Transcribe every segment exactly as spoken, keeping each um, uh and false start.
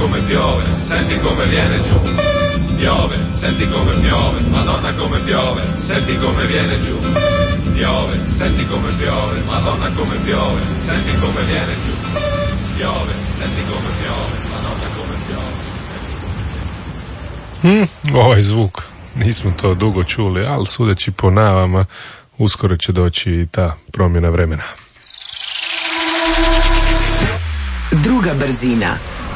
come piove, senti come viene giù. Piove, senti come piove, Madonna come piove, senti come viene giù. Piove, senti come piove, Madonna come piove, senti come viene giù. Piove, senti come piove, Madonna come piove. Hmm, ovaj zvuk, nismo to dugo čuli, ali sudeći po najavama, uskoro će doći i ta promjena vremena. Druga brzina.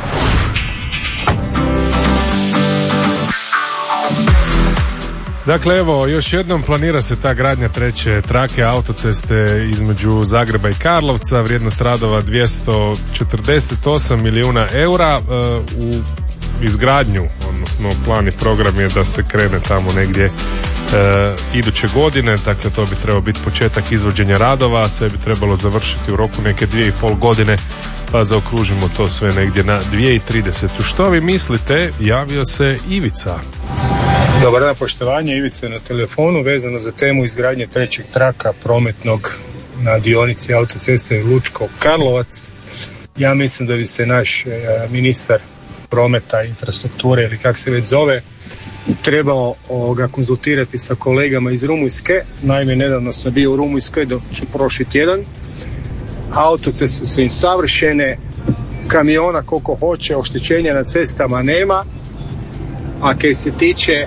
Dakle, evo, još jednom planira se ta gradnja treće trake autoceste između Zagreba i Karlovca, vrijednost radova dvjesto četrdeset osam milijuna eura. U izgradnju, odnosno plan i program je da se krene tamo negdje e, iduće godine, dakle to bi trebao biti početak izvođenja radova, sve bi trebalo završiti u roku neke dvije i pol godine, pa zaokružimo to sve negdje na dvije tisuće trideset. Što vi mislite? Javio se Ivica. Dobar dan, poštovanje, Ivica na telefonu vezano za temu izgradnje trećeg traka prometnog na dionici autoceste Lučko-Karlovac. Ja mislim da bi se naš e, ministar prometa, infrastrukture ili kako se već zove, trebao ga konzultirati sa kolegama iz Rumunjske. Naime, nedavno sam bio u Rumunjskoj do prošli tjedan. Autoceste su im savršene, kamiona koliko hoće, oštećenja na cestama nema, a kaj se tiče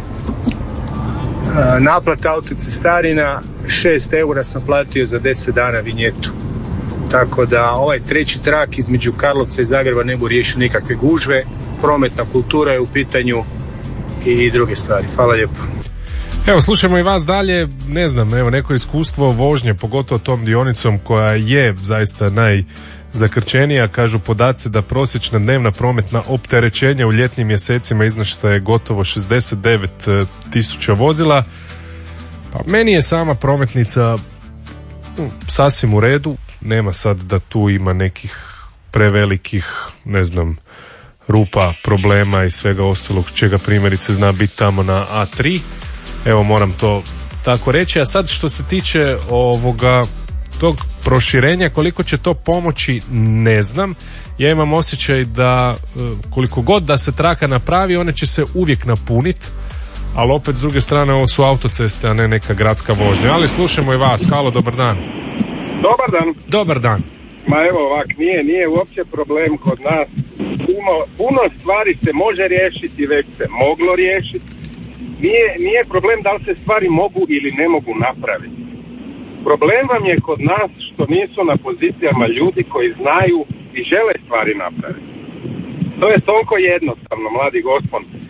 naplata autocestarina, šest eura sam platio za deset dana vinjetu. Tako da ovaj treći trak između Karlovca i Zagreba ne bu riješio nikakve gužve, prometna kultura je u pitanju i druge stvari. Hvala lijepo. Evo, slušajmo i vas dalje, ne znam, evo neko iskustvo vožnje, pogotovo tom dionicom koja je zaista najzakrčenija, kažu podaci da prosječna dnevna prometna opterećenja u ljetnim mjesecima iznosi gotovo šezdeset devet tisuća vozila. Pa meni je sama prometnica um, sasvim u redu, nema sad da tu ima nekih prevelikih, ne znam, rupa, problema i svega ostalog čega primjerice zna biti tamo na A tri. Evo, moram to tako reći. A sad što se tiče ovoga tog proširenja, koliko će to pomoći, ne znam. Ja imam osjećaj da koliko god da se traka napravi, one će se uvijek napuniti, ali opet s druge strane ovo su autoceste, a ne neka gradska vožnja. Ali slušajmo i vas. Halo, dobar dan. Dobar dan. Dobar dan. Ma evo ovak, nije, nije uopće problem kod nas. Puno, puno stvari se može riješiti, već se moglo riješiti. Nije, nije problem da li se stvari mogu ili ne mogu napraviti. Problem vam je kod nas što nisu na pozicijama ljudi koji znaju i žele stvari napraviti. To je toliko jednostavno, mladi gospod. E,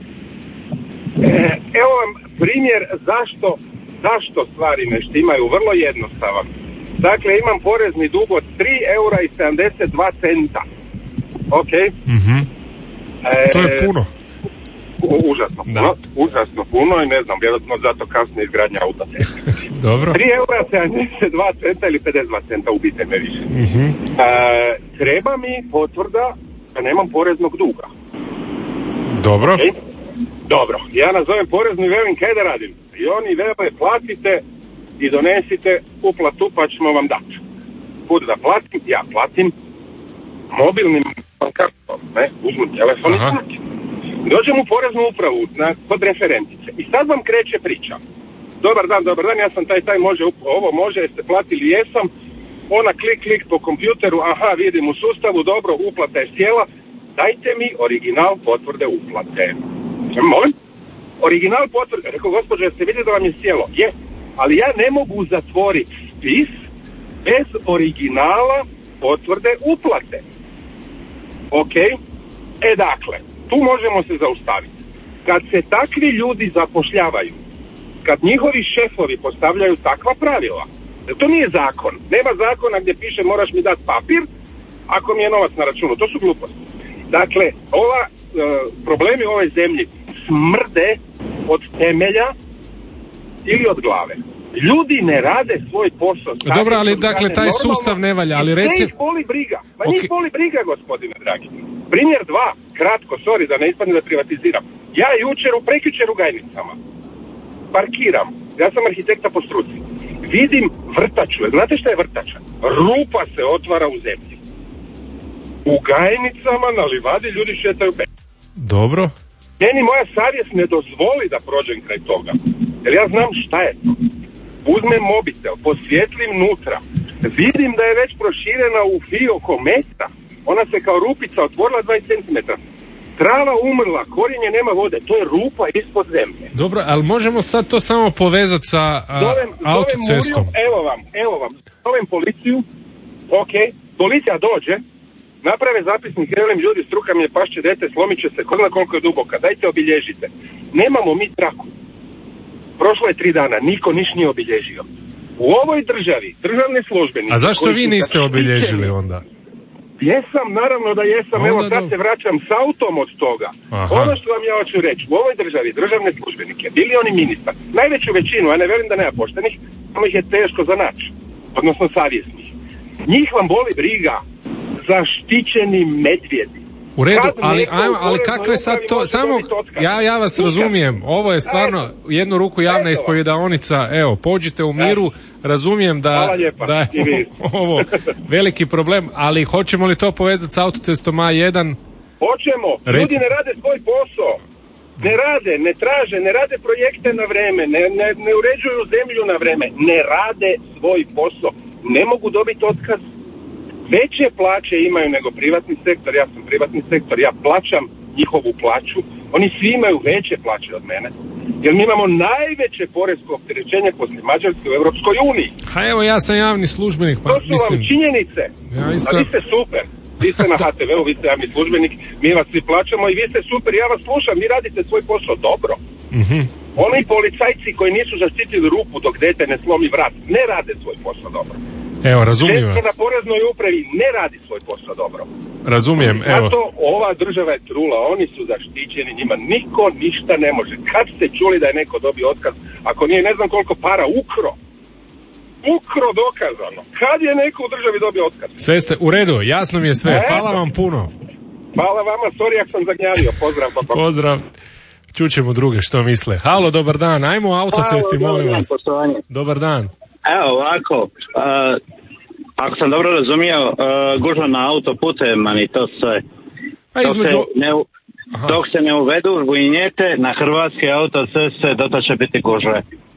evo vam primjer zašto, zašto stvari ne štimaju, vrlo jednostavan. Dakle, imam porezni dug od tri eura i sedamdeset dva centa. Ok? Mm-hmm. E, to je puno. Užasno puno, užasno puno i ne znam, vjerojatno zato kasnije izgradnja autoceste. Dobro. tri eura sedamdeset dva centa ili pedeset dva centa, ubite me više. Mm-hmm. E, treba mi potvrda da nemam poreznog duga. Dobro. Okay? Dobro, ja nazovem poreznu i velim kaj da radim. I oni vele platite i donesite uplatu pa ćemo vam dati. Kud da platim? Ja platim mobilnim kartom, ne, uzmem telefon i platim. Dođem u poreznu upravu na, kod referentice i sad vam kreće priča. Dobar dan, dobar dan, ja sam taj, taj, može, ovo može, jeste platili, jesam. Ona klik, klik po kompjuteru, aha, vidim u sustavu, dobro, uplata je sjela, dajte mi original potvrde uplate. Molim? Original potvrde, rekao, gospođo, jeste vidjeli da vam je sjelo? Je, ali ja ne mogu zatvoriti spis bez originala potvrde uplate. Ok? E dakle, tu možemo se zaustaviti. Kad se takvi ljudi zapošljavaju, kad njihovi šefovi postavljaju takva pravila, to nije zakon. Nema zakona gdje piše moraš mi dati papir ako mi je novac na računu. To su gluposti. Dakle, ova, e, problemi u ovoj zemlji smrde od temelja ili od glave. Ljudi ne rade svoj posao. Dobro, ali dakle taj normalno, sustav ne valja, ali reci... Ne ih boli briga. Ma okay. njih boli briga, gospodine dragi. Primjer dva, kratko, sorry da ne ispadne da privatiziram. Ja jučer u prekjučer u Gajnicama parkiram. Ja sam arhitekta po struci. Vidim vrtaču. Znate šta je vrtača? Rupa se otvara u zemlji. U Gajnicama na livadi ljudi šetaju bez. Dobro. Meni moja savjest ne dozvoli da prođem kraj toga. Jer ja znam šta je to. Uzmem mobitel, posvijetlim nutra, vidim da je već proširena u fi oko metra. Ona se kao rupica otvorila dvadeset centimetara. Trava umrla, korijenje nema vode, to je rupa ispod zemlje. Dobro, ali možemo sad to samo povezati sa a, zovem, autocestom. Zovem evo vam, evo vam, zovem policiju, ok, policija dođe, naprave zapisnik, velim ljudi, struka mi je, pašće dete, slomit će se, ko zna koliko je duboka, dajte obilježite. Nemamo mi traku. Prošlo je tri dana, niko niš nije obilježio. U ovoj državi, državne službenike... A zašto vi niste obilježili onda? Jesam, naravno da jesam, onda, evo sad da. se vraćam s autom od toga. Aha. Ono što vam ja hoću reći, u ovoj državi državne službenike, bili oni ministar, najveću većinu, a ne velim da nema poštenih, samo ih je teško za naći, odnosno savjesnih. Njih vam boli briga za štićeni medvjedi. U redu, Kad ali, neko ajmo, u ali poreznoj kako je sad upravi to, može samo, dobiti otkaz? ja, ja vas Nikad. razumijem, ovo je stvarno u jednu ruku javna Eto. ispovjedaonica, evo, pođite u miru, razumijem da, Hvala lijepa, da je i vi. ovo veliki problem, ali hoćemo li to povezati s autocestom A jedan? Hoćemo, Reci. ljudi ne rade svoj posao. Ne rade, ne traže, ne rade projekte na vreme, ne, ne, ne uređuju zemlju na vreme, ne rade svoj posao. Ne mogu dobiti otkaz. Veće plaće imaju nego privatni sektor, ja sam privatni sektor, ja plaćam njihovu plaću, oni svi imaju veće plaće od mene, jer mi imamo najveće porezko opterećenje poslije Mađarske u Europskoj uniji. Ha evo, ja sam javni službenik, pa To su mislim... vam činjenice, Ja isto- a vi ste super. Vi ste na ha te veu, vi ste javni službenik, mi vas svi plaćamo i vi ste super, ja vas slušam, vi radite svoj posao dobro. Mhm. Oni policajci koji nisu zaštitili rupu dok dete ne slomi vrat, ne rade svoj posao dobro. Evo, razumijem Ženska vas, na poreznoj upravi ne radi svoj posao dobro. razumijem, evo. Zato ova država je trula, oni su zaštićeni, njima niko ništa ne može. Kad ste čuli da je neko dobio otkaz, ako nije ne znam koliko para ukro, ukro dokazano, kad je neko u državi dobio otkaz? Sve ste, u redu, jasno mi je sve, Eto. hvala vam puno. Hvala vama, sorry ako sam zagnjavio, pozdrav, pa pa. Pozdrav. Čućemo druge što misle. Halo, dobar dan, ajmo o autocesti, molim vas. Poštovanje. Dobar dan. Evo ovako, uh, ako sam dobro razumio, uh, gužva na autoputovima i to sve. Pa Dok između... se ne, u- Aha. dok se ne uvedu vinjete na hrvatske autoceste, doto će biti gužve.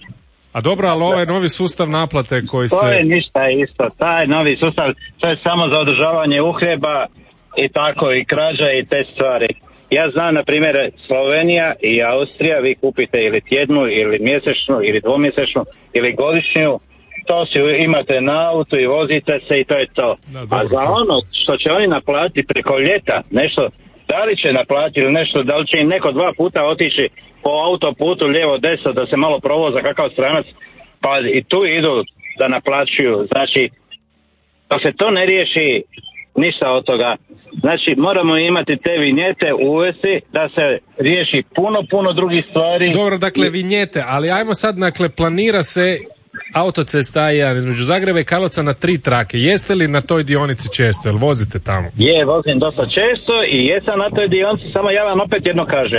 A dobro, ali ovaj novi sustav naplate koji To je se... ništa isto. Taj novi sustav, to je samo za održavanje uhljeba i tako, i krađa i te stvari. Ja znam, na primjer, Slovenija i Austrija, vi kupite ili tjednu, ili mjesečnu, ili dvomjesečnu, ili godišnju, to si imate na autu i vozite se i to je to. Da, dobro, A za to su- ono što će oni naplatiti preko ljeta, nešto, da li će naplatiti ili nešto, da li će im neko dva puta otići po autoputu lijevo desno da se malo provoza kakav stranac, pa i tu idu da naplaćuju. Znači, dok se to ne riješi, ništa od toga. Znači, moramo imati te vinjete uvesti da se riješi puno, puno drugih stvari. Dobro, dakle, vinjete, ali ajmo sad, dakle, planira se autocesta A jedan između Zagreba i Karlovca na tri trake. Jeste li na toj dionici često, jel vozite tamo? Je, vozim dosta često i jesam na toj dionici, samo ja vam opet jedno kažem.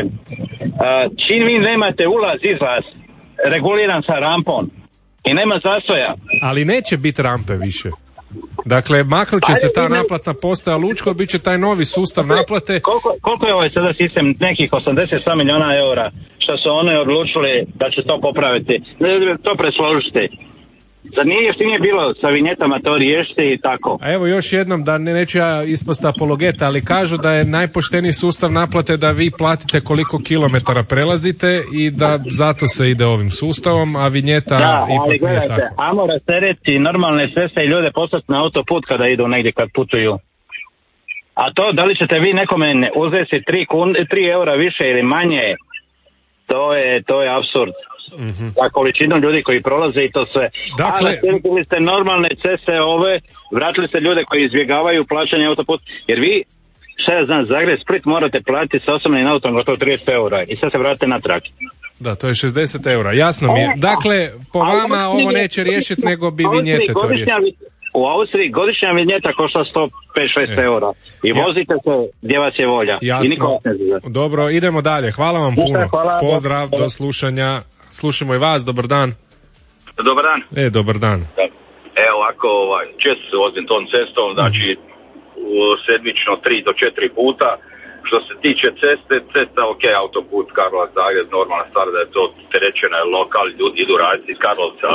A, čim vi nemate ulaz, izlaz, reguliran sa rampom i nema zastoja, Ali neće biti rampe više. Dakle, maknut će Ajde, se ta idem. naplatna postaja Lučko, bit će taj novi sustav naplate. koliko, koliko je ovaj sada sistem, nekih osamdeset sedam milijuna eura, što su oni odlučili da će to popraviti, to presložiti. Zar nije jeftinije bilo sa vinjetama to riješiti i tako? A evo još jednom, da ne, neću ja ispast apologeta, ali kažu da je najpošteniji sustav naplate da vi platite koliko kilometara prelazite i da zato se ide ovim sustavom, a vinjeta Da, ali ipak nije gledajte, tako. ajmo rasteretiti normalne ceste i ljude poslati na autoput kada idu negdje, kad putuju. A to, da li ćete vi nekome ne- uzeti tri, kun, tri eura više ili manje, to je, to je apsurd. Mhm. Za količinu ljudi koji prolaze i to sve. Dakle- A rasteretili ste normalne ceste ove, vratili ste ljude koji izbjegavaju plaćanje autoput, jer vi, šta ja znam, Zagreb, Split morate platiti sa osobnim autom gotovo trideset eura i sad se vratite natrag. Da, to je šezdeset eura, jasno mi je. Dakle, po A u vama Austriji ovo je- neće riješiti, nego bi u Austriji vinjete to godišnja riješiti. vi- U Austriji godišnja vinjeta košta sto pet šest E. eura i Ja- vozite se gdje vas je volja. I niko Jasno. vas ne zove. Dobro, idemo dalje. Hvala vam Ništa, puno. hvala. Pozdrav, do slušanja. Slušamo i vas, dobar dan. Dobar dan. E, dobar dan. Evo ovako, ovaj, često se vozim tom cestom, znači u sedmično tri do četiri puta. Što se tiče ceste, cesta ok, autoput Karlovac Zagreb, normalna stvar da je to terećeno, je lokal, ljudi idu raditi iz Karlovca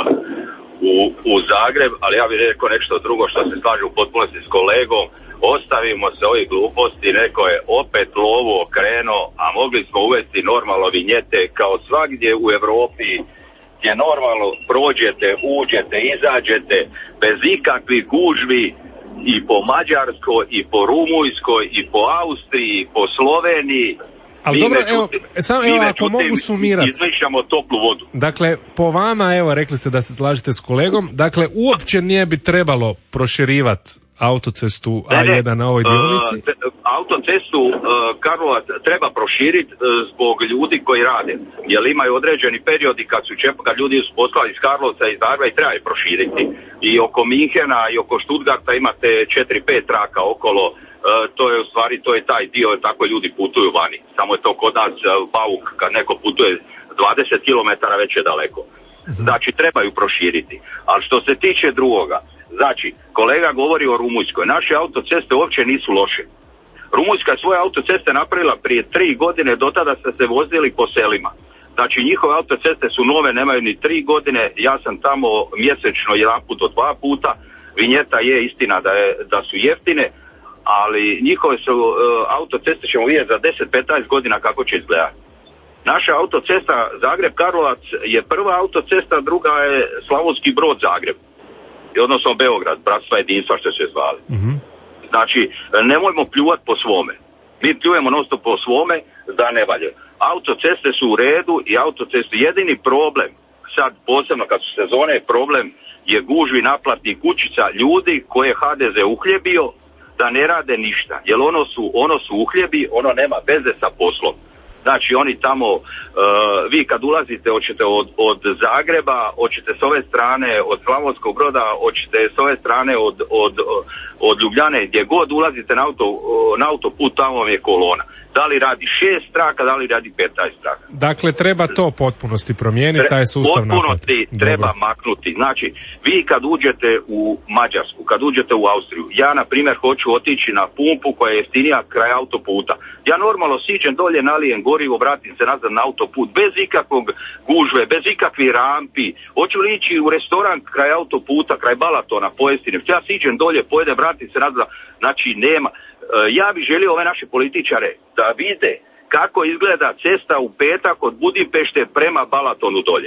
u, u Zagreb, ali ja bih rekao nešto drugo što se slaže u potpunosti s kolegom. Ostavimo se ovih gluposti, neko je opet lovu okrenuo, a mogli smo uvesti normalno vinjete kao svagdje u Europi, gdje normalno prođete, uđete, izađete bez ikakvih gužvi i po Mađarskoj, i po Rumunjskoj, i po Austriji, i po Sloveniji. Ali dobro, evo, samo evo, ako mogu sumirati. Izmišljamo toplu vodu. Dakle, po vama, evo, rekli ste da se slažete s kolegom, dakle, uopće nije bi trebalo proširivati autocestu A jedan na ovoj dionici? Uh, autocestu uh, Karlovac treba proširiti uh, zbog ljudi koji rade. Jer imaju određeni periodi kad su čep, kad ljudi su poslali iz Karlovca i Zagreba i treba je proširiti. I oko Minhena i oko Stuttgarta imate četiri pet traka okolo. Uh, to je u stvari, to je taj dio, tako ljudi putuju vani. Samo je to kod nas uh, bauk, kad neko putuje dvadeset kilometara već je daleko. Znači, trebaju proširiti. Ali što se tiče drugoga, znači, kolega govori o Rumunjskoj. Naše autoceste uopće nisu loše. Rumunjska je svoje autoceste napravila prije tri godine, do tada ste se vozili po selima. Znači, njihove autoceste su nove, nemaju ni tri godine, ja sam tamo mjesečno jedan put do dva puta. Vinjeta je istina da, je, da su jeftine, ali njihove su uh, autoceste ćemo vidjeti za deset do petnaest godina kako će izgledati. Naša autocesta Zagreb-Karlovac je prva autocesta, druga je Slavonski Brod-Zagreb. Odnosno Beograd, bratstva jedinstva što se zvali. Mm-hmm. Znači, nemojmo pljuvati po svome. Mi pljujemo nosto po svome da ne valje. Autoceste su u redu i autoceste. Jedini problem, sad posebno kad su sezone, problem je gužvi naplatnih kućica ljudi koje je H D Z uhljebio da ne rade ništa. Jer ono su, ono su uhljebi, ono nema veze sa poslom. Znači oni tamo, uh, vi kad ulazite, hoćete od, od Zagreba, hoćete s ove strane od Slavonskog Broda, hoćete s ove strane od, od, od Ljubljane, gdje god ulazite na, auto, na autoput, tamo vam je kolona. Da li radi šest traka, da li radi petnaest traka. Dakle, treba to potpunosti promijeniti, taj sustav naplate. Potpunosti treba Dobro. maknuti. Znači, vi kad uđete u Mađarsku, kad uđete u Austriju, ja na primjer hoću otići na pumpu koja je jeftinija kraj autoputa. Ja normalno siđem dolje, nalijem gorivo, vratim se nazad na autoput, bez ikakvog gužve, bez ikakvih rampi. Hoću li ići u restoran kraj autoputa, kraj Balatona, pojesti. Ja siđem dolje, pojedem, vratim se nazad. Znači, nema. Ja bih želio ove naše političare da vide kako izgleda cesta u petak od Budimpešte prema Balatonu dolje.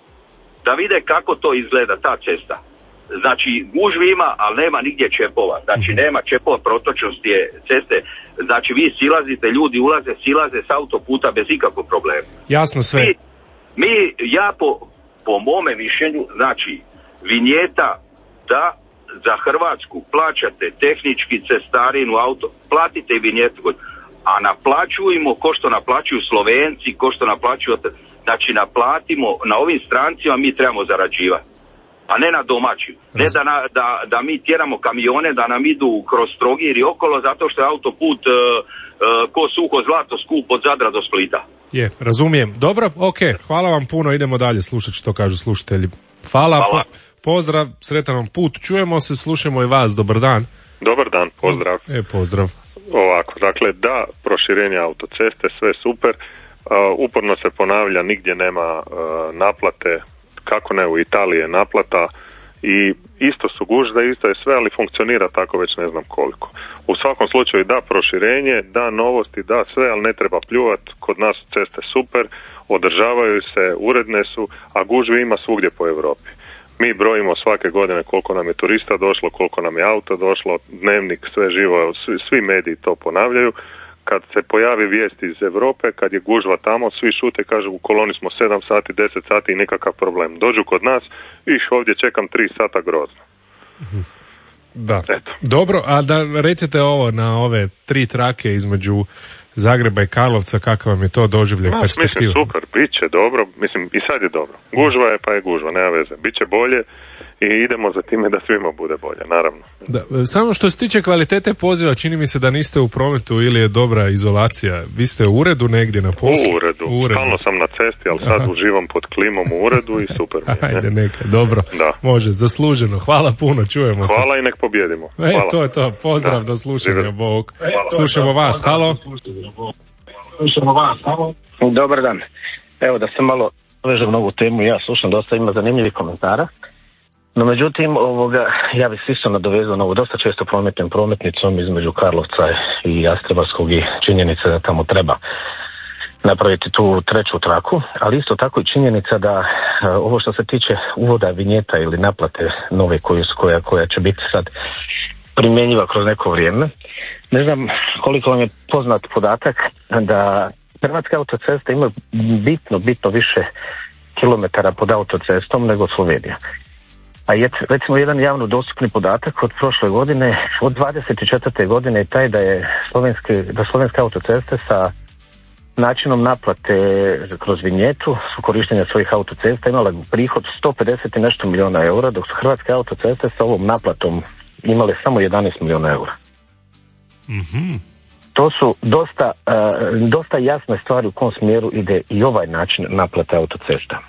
Da vide kako to izgleda ta cesta. Znači, gužvi ima, ali nema nigdje čepova. Znači, nema čepova, protočnosti je ceste. Znači, vi silazite, ljudi ulaze, silaze s autoputa bez ikakvog problema. Jasno sve. Mi, mi ja po, po mome mišljenju, znači, vinjeta da za Hrvatsku plaćate tehnički cestarinu auto, platite i vinjetu, a naplaćujemo ko što naplaćuju Slovenci, ko što naplaćuju, znači naplatimo, na ovim strancima mi trebamo zarađivati, a ne na domaćim. Ne da, na, da, da mi tjeramo kamione, da nam idu kroz Trogir i okolo, zato što je autoput uh, uh, ko suho zlato skup od Zadra do Splita. Je, razumijem. Dobro, ok, hvala vam puno, idemo dalje slušati što kažu slušatelji. Hvala, hvala. Po, pozdrav, sretan vam put, čujemo se, slušamo i vas, dobar dan. Dobar dan, pozdrav. E, pozdrav. Ovako, dakle, da, proširenje autoceste, sve super, uh, uporno se ponavlja, nigdje nema uh, naplate, kako ne, u Italiji je naplata i isto su gužve, isto je sve, ali funkcionira tako već ne znam koliko. U svakom slučaju da proširenje, da novosti, da sve, ali ne treba pljuvati, kod nas ceste super, održavaju se, uredne su, a gužvi ima svugdje po Europi. Mi brojimo svake godine koliko nam je turista došlo, koliko nam je auto došlo, dnevnik, sve živo, svi, svi mediji to ponavljaju. Kad se pojavi vijest iz Europe, kad je gužva tamo, svi šute, kažu u koloni smo sedam sati, deset sati i nikakav problem. Dođu kod nas, iš ovdje čekam tri sata grozno. Da, eto. Dobro, a da recite ovo na ove tri trake između Zagreba i Karlovca, kakav vam je to doživljaj, no, perspektiva? Mislim, super, bit će dobro, mislim, i sad je dobro. Gužva je, pa je gužva, nema veze. Biće bolje, i idemo za time da svima bude bolje, naravno. Da, samo što se tiče kvalitete poziva, čini mi se da niste u prometu ili je dobra izolacija. Vi ste u uredu negdje na poslu? U uredu. u uredu. Stalno sam na cesti, ali sad Aha. uživam pod klimom u uredu i super mi je. Ajde, neka, dobro. Da. Može, zasluženo. Hvala puno, čujemo se. Hvala i nek pobjedimo. E, Hvala. to je to. Pozdrav, da. do slušanja, Bog. Slušamo vas, halo. Slušamo vas, halo. Dobar dan. Evo da se malo vežem na ovu temu, ja slušam, dosta ima zanimljivih komentara. No međutim, ovoga, ja bih se isto nadovezao na ovo, dosta često prometnim prometnicom između Karlovca i Jastrebarskog i činjenica da tamo treba napraviti tu treću traku, ali isto tako i činjenica da ovo što se tiče uvoda vinjeta ili naplate nove koju, koja, koja će biti sad primjenjiva kroz neko vrijeme. Ne znam koliko vam je poznat podatak da Hrvatske autoceste imaju bitno, bitno više kilometara pod autocestom nego Slovenija. A je, recimo jedan javno dostupni podatak od prošle godine, od dvadeset četvrte godine je taj da je slovenske, da slovenske autoceste sa načinom naplate kroz vinjetu su korištenja svojih autocesta imala prihod sto pedeset i nešto milijuna eura, dok su Hrvatske autoceste sa ovom naplatom imale samo jedanaest milijuna eura. Mm-hmm. To su dosta, uh, dosta jasne stvari u kom smjeru ide i ovaj način naplate autocesta.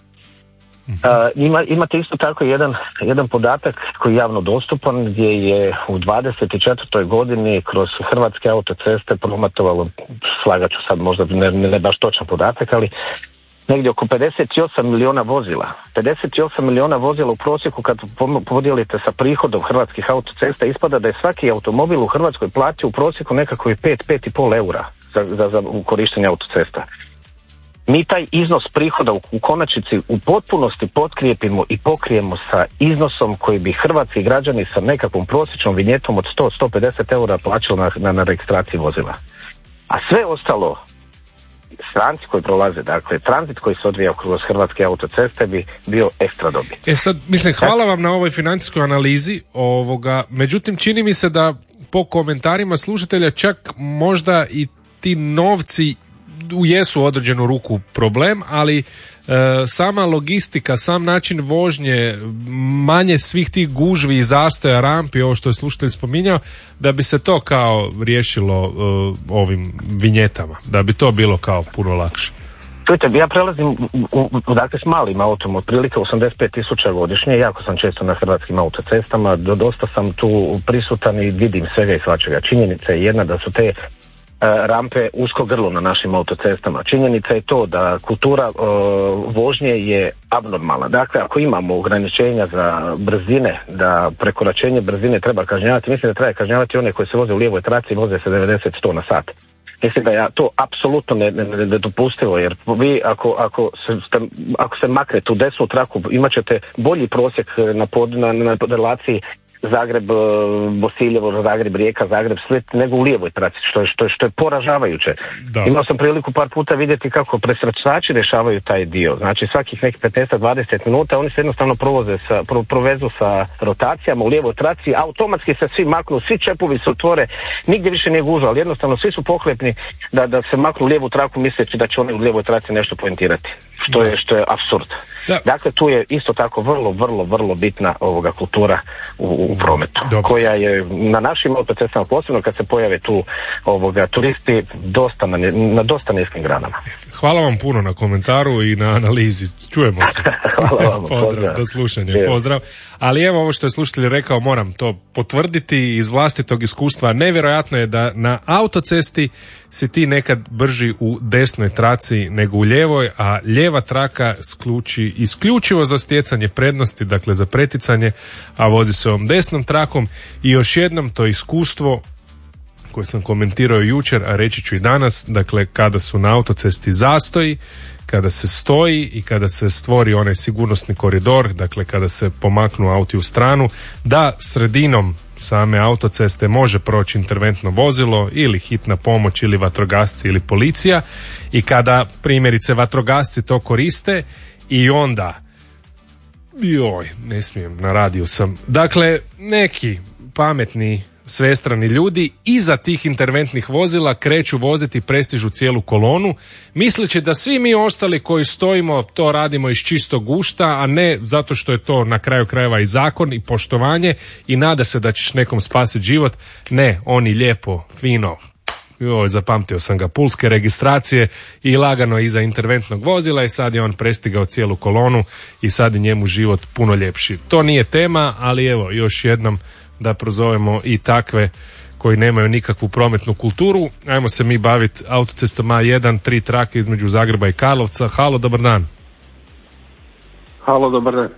Uh, ima, imate isto tako jedan, jedan podatak koji je javno dostupan gdje je u dvadeset četvrtoj godini kroz Hrvatske autoceste prometovalo, slagat ću sad možda ne, ne baš točan podatak, ali negdje oko pedeset osam milijuna vozila. pedeset osam milijuna vozila u prosjeku kad podijelite sa prihodom Hrvatskih autocesta ispada da je svaki automobil u Hrvatskoj platio u prosjeku nekako i pet, pet i pol eura za, za, za korištenje autocesta. Mi taj iznos prihoda u, u konačnici u potpunosti potkrijepimo i pokrijemo sa iznosom koji bi hrvatski građani sa nekakvom prosječnom vinjetom od sto do sto pedeset eura plaćali na, na, na registraciji vozila. A sve ostalo, stranci koji prolaze, dakle tranzit koji se odvija kroz Hrvatske autoceste bi bio ekstra dobit. E sad, mislim, hvala vam na ovoj financijskoj analizi ovoga, međutim čini mi se da po komentarima slušatelja čak možda i ti novci jesu u određenu ruku problem, ali e, sama logistika, sam način vožnje, manje svih tih gužvi i zastoja, rampi, ovo što je slušatelj spominjao, da bi se to kao riješilo e, ovim vinjetama, da bi to bilo kao puno lakše. Čujte, ja prelazim u, u, dakle s malim autom, otprilike osamdeset pet tisuća godišnje, jako sam često na hrvatskim autocestama, do, dosta sam tu prisutan i vidim svega i svačega. Činjenica je jedna da su te rampe usko grlo na našim autocestama. Činjenica je to da kultura uh, vožnje je abnormalna. Dakle, ako imamo ograničenja za brzine, da prekoračenje brzine treba kažnjavati, mislim da treba kažnjavati one koji se voze u lijevoj traci i voze se devedeset do sto na sat. Mislim da je to apsolutno nedopustivo, jer vi ako, ako, se, ako se maknete u desnu traku, imat ćete bolji prosjek na, pod, na, na relaciji Zagreb, Bosiljevo, Zagreb, Rijeka, Zagreb, Split, nego u lijevoj traci, što je, što je, što je poražavajuće. Da. Imao sam priliku par puta vidjeti kako presrečači rješavaju taj dio. Znači svakih nekih petnaest do dvadeset minuta oni se jednostavno provoze sa, pro, provezu sa rotacijama u lijevoj traci, automatski se svi maknu, svi čepovi se otvore, nigdje više nije gužva, ali jednostavno svi su pohlepni da, da se maknu u lijevu traku misleći da će oni u lijevoj traci nešto poentirati. Što je, što je apsurd. Da. Dakle, tu je isto tako vrlo, vrlo, vrlo bitna ovoga kultura u, u prometu. Dobro. Koja je na našim autocestama, posebno kad se pojave tu ovoga turisti, dosta na, na dosta niskim granama. Hvala vam puno na komentaru i na analizi. Čujemo se. Hvala vam. Pozdrav, pozdrav. Do slušanja. Je. Pozdrav. Ali evo ovo što je slušatelj rekao, moram to potvrditi iz vlastitog iskustva. Nevjerojatno je da na autocesti si ti nekad brži u desnoj traci nego u lijevoj, a lijeva traka skluči isključivo za stjecanje prednosti, dakle za preticanje, a vozi se ovom desnom trakom. I još jednom to iskustvo koje sam komentirao jučer, a reći ću i danas, dakle kada su na autocesti zastoji, kada se stoji i kada se stvori onaj sigurnosni koridor, dakle kada se pomaknu auti u stranu, da sredinom same autoceste može proći interventno vozilo ili hitna pomoć ili vatrogasci ili policija, i kada primjerice vatrogasci to koriste i onda joj, ne smijem, na radiju sam, dakle neki pametni svestrani ljudi iza tih interventnih vozila kreću voziti, prestižu cijelu kolonu, misleći da svi mi ostali koji stojimo to radimo iz čistog gušta, a ne zato što je to na kraju krajeva i zakon i poštovanje i nada se da ćeš nekom spasiti život. Ne, oni lijepo, fino, joj, zapamtio sam ga, pulske registracije i lagano iza interventnog vozila i sad je on prestigao cijelu kolonu i sad je njemu život puno ljepši. To nije tema, ali evo, još jednom da prozovemo i takve koji nemaju nikakvu prometnu kulturu. Ajmo se mi baviti autocestom A jedan, tri trake između Zagreba i Karlovca. Halo, dobar dan. Halo, dobar dan.